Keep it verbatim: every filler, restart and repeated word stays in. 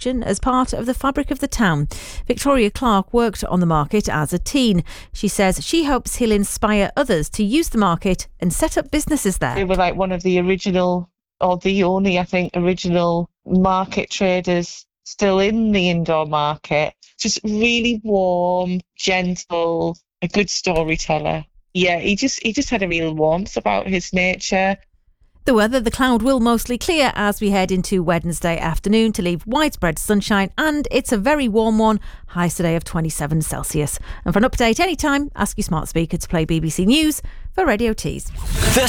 fortune as part of the fabric of the town. Victoria Clark worked on the market as a teen. She says she hopes he'll inspire others to use the market and set up businesses there. They were like one of the original, or the only, I think, original market traders still in the indoor market. Just really warm, gentle, a good storyteller. Yeah, he just he just had a real warmth about his nature. The weather, the cloud will mostly clear as we head into Wednesday afternoon to leave widespread sunshine, and it's a very warm one, highs today of twenty-seven Celsius. And for an update anytime, ask your smart speaker to play B B C News for Radio Tees. The